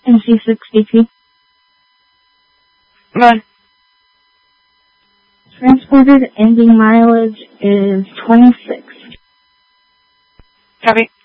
NC-60P. Run. Transported ending mileage is 26. Copy.